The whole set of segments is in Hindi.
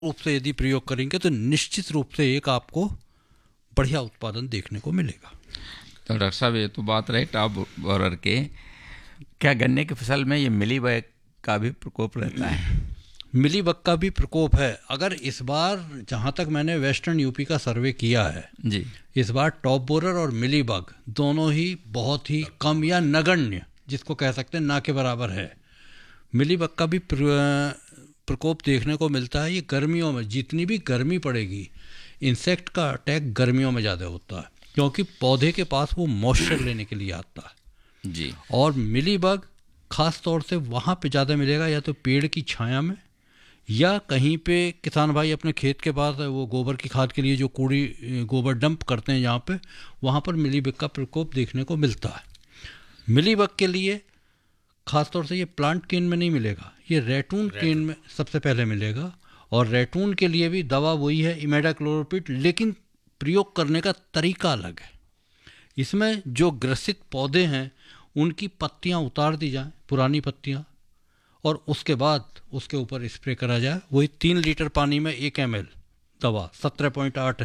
रूप से यदि प्रयोग करेंगे तो निश्चित रूप से एक आपको बढ़िया उत्पादन देखने को मिलेगा। तो डॉक्टर साहब, ये तो बात रही टॉप बोरर के, क्या गन्ने की फसल में ये मिलीबग का भी प्रकोप रहता है? मिलीबग का भी प्रकोप है। अगर इस बार जहाँ तक मैंने वेस्टर्न यूपी का सर्वे किया है जी, इस बार टॉप बोरर और मिलीबग दोनों ही बहुत ही कम या नगण्य, जिसको कह सकते हैं ना के बराबर है। मिलीबग का भी प्रकोप देखने को मिलता है। ये गर्मियों में जितनी भी गर्मी पड़ेगी, इंसेक्ट का अटैक गर्मियों में ज़्यादा होता है, क्योंकि पौधे के पास वो मॉइस्चर लेने के लिए आता है। जी। और मिलीबग खास तौर से वहाँ पे ज़्यादा मिलेगा, या तो पेड़ की छाया में, या कहीं पे किसान भाई अपने खेत के पास वो गोबर की खाद के लिए जो कूड़ी गोबर डंप करते हैं जहाँ पे, वहाँ पर मिलीबग का प्रकोप देखने को मिलता है। मिलीबग के लिए खासतौर से ये प्लांट केन में नहीं मिलेगा, ये रैटून केन में सबसे पहले मिलेगा। और रैटून के लिए भी दवा वही है, इमेडाक्लोप्रिड, लेकिन प्रयोग करने का तरीका अलग है। इसमें जो ग्रसित पौधे हैं उनकी पत्तियां उतार दी जाएं, पुरानी पत्तियां, और उसके बाद उसके ऊपर स्प्रे करा जाए। वही 3 लीटर पानी में 1 ml दवा 17.8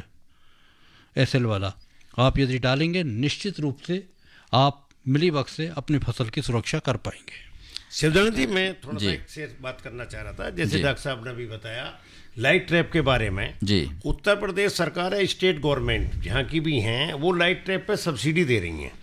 SL वाला आप यदि डालेंगे, निश्चित रूप से आप मिलीबग से अपनी फसल की सुरक्षा कर पाएंगे। शिवदान जी, मैं थोड़ा सा एक से बात करना चाह रहा था। जैसे डॉक्टर साहब ने भी बताया लाइट ट्रैप के बारे में जी। उत्तर प्रदेश सरकार है, स्टेट गवर्नमेंट जहाँ की भी हैं, वो लाइट ट्रैप पे सब्सिडी दे रही हैं।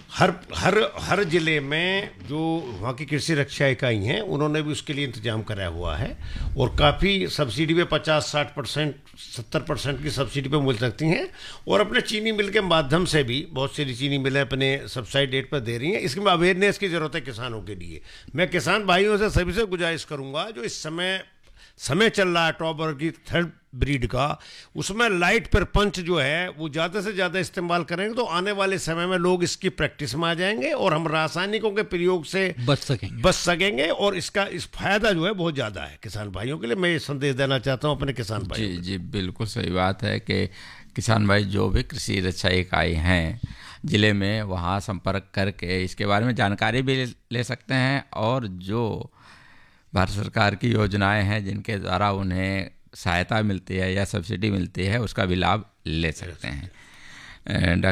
हर जिले में जो वहाँ की कृषि रक्षा इकाई हैं उन्होंने भी उसके लिए इंतजाम कराया हुआ है, और काफ़ी सब्सिडी पे 50-60% 70% की सब्सिडी पे मिल सकती हैं। और अपने चीनी मिल के माध्यम से भी बहुत सारी चीनी मिलें अपने सब्सिडी रेट पर दे रही हैं। इसमें अवेयरनेस की ज़रूरत है किसानों के लिए। मैं किसान भाइयों से सभी से गुजारिश करूँगा, जो इस समय चल रहा है टॉप बोरर की 3rd ब्रीड का, उसमें लाइट पर पंच जो है वो ज़्यादा से ज़्यादा इस्तेमाल करेंगे तो आने वाले समय में लोग इसकी प्रैक्टिस में आ जाएंगे और हम रासायनिकों के प्रयोग से बच सकेंगे। और इसका फायदा जो है बहुत ज़्यादा है किसान भाइयों के लिए। मैं ये संदेश देना चाहता हूँ अपने किसान भाइयों को। जी, बिल्कुल सही बात है कि किसान भाई जो भी कृषि रक्षा इकाई हैं ज़िले में, वहाँ संपर्क करके इसके बारे में जानकारी भी ले सकते हैं, और जो भारत सरकार की योजनाएं हैं जिनके द्वारा उन्हें सहायता मिलती है या सब्सिडी मिलती है, उसका भी लाभ ले सकते हैं।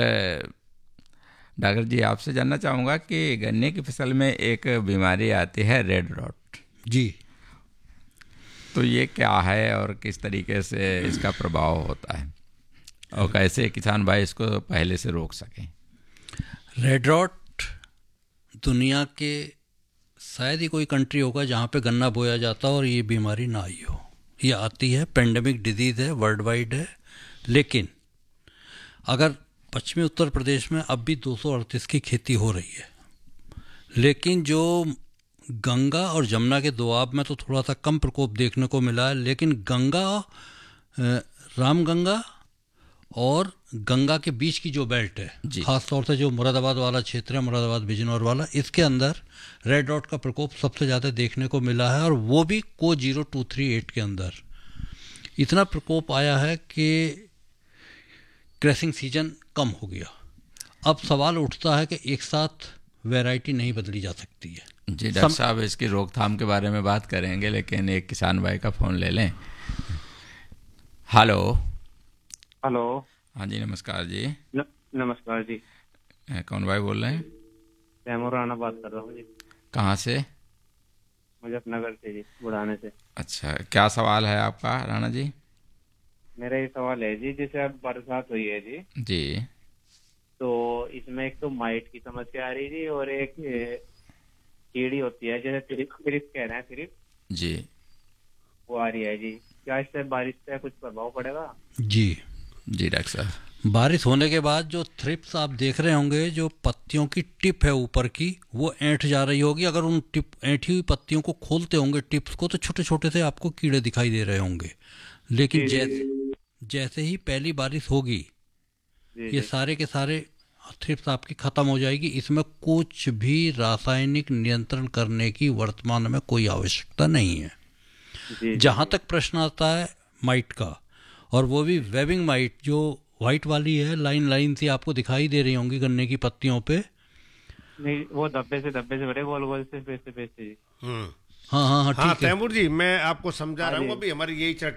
डॉक्टर जी, आपसे जानना चाहूँगा कि गन्ने की फसल में एक बीमारी आती है, रेड रॉट जी, तो ये क्या है और किस तरीके से इसका प्रभाव होता है, और कैसे किसान भाई इसको पहले से रोक सकें? रेड रॉट दुनिया के शायद ही कोई कंट्री होगा जहाँ पे गन्ना बोया जाता और ये बीमारी ना आई हो। ये आती है, पेंडेमिक डिजीज़ है, वर्ल्ड वाइड है। लेकिन अगर पश्चिमी उत्तर प्रदेश में अब भी 238 की खेती हो रही है, लेकिन जो गंगा और जमुना के दोआब में तो थोड़ा सा कम प्रकोप देखने को मिला है। लेकिन गंगा, रामगंगा और गंगा के बीच की जो बेल्ट है, खास तौर से जो मुरादाबाद वाला क्षेत्र है, मुरादाबाद बिजनौर वाला, इसके अंदर रेड रॉट का प्रकोप सबसे ज़्यादा देखने को मिला है। और वो भी को 0238 के अंदर इतना प्रकोप आया है कि क्रैसिंग सीजन कम हो गया। अब सवाल उठता है कि एक साथ वैरायटी नहीं बदली जा सकती है। जी डॉक्टर साहब, इसकी रोकथाम के बारे में बात करेंगे, लेकिन एक किसान भाई का फ़ोन ले लें। हेलो। हाँ जी, नमस्कार जी। नमस्कार जी। कौन भाई बोल रहे हैं? तैमूर राणा बात कर रहा हूँ जी। कहाँ से? मुजफ्फरनगर से जी, बुढ़ाने से। अच्छा, क्या सवाल है आपका राणा जी? मेरा ये सवाल है जी, जैसे अब बरसात हुई है जी, तो इसमें एक तो माइट की समस्या आ रही जी, और एक कीड़ी होती है जैसे थ्रिप्स कह रहे हैं, थ्रिप्स जी, वो आ रही है जी। क्या इससे बारिश से कुछ प्रभाव पड़ेगा? जी डॉक्टर साहब, बारिश होने के बाद जो थ्रिप्स आप देख रहे होंगे, जो पत्तियों की टिप है ऊपर की, वो ऐंठ जा रही होगी। अगर उन ऐंठी हुई पत्तियों को खोलते होंगे टिप्स को, तो छोटे छोटे से आपको कीड़े दिखाई दे रहे होंगे। लेकिन जैसे ही पहली बारिश होगी, ये सारे के सारे थ्रिप्स आपकी खत्म हो जाएगी। इसमें कुछ भी रासायनिक नियंत्रण करने की वर्तमान में कोई आवश्यकता नहीं है। जहाँ तक प्रश्न आता है माइट का, और वो भी वेबिंग माइट जो वाइट वाली है, लाइन सी आपको दिखाई दे रही होंगी गन्ने की पत्तियों पे। नहीं, वो धब्बे से बड़े गोल गोल से पेस्ट जी। हाँ हाँ हाँ, हाँ ठीक है। तैमूर जी, मैं आपको समझा हाँ रहा हूँ, जी। अभी हमारी यही चर्चा